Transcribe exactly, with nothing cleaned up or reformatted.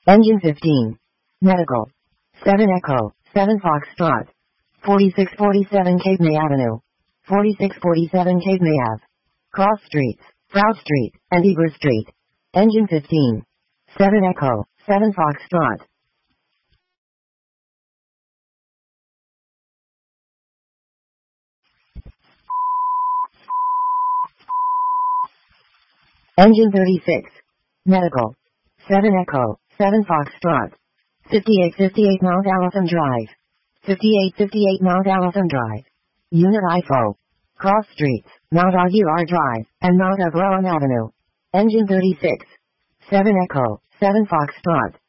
Engine fifteen. Medical. seven Echo, seven Foxtrot. forty-six forty-seven Cape May Avenue. forty-six forty-seven Cape May Ave. Cross Streets, Proud Street, and Eber Street. Engine fifteen. seven Echo, seven Foxtrot. Engine thirty-six. Medical. seven Echo, seven Foxtrot. fifty-eight fifty-eight Mount Allison Drive. fifty-eight fifty-eight Mount Allison Drive. Unit I F O. Cross Streets, Mount Aguilar Drive, and Mount Agron Avenue. Engine thirty-six. seven Echo, seven Foxtrot.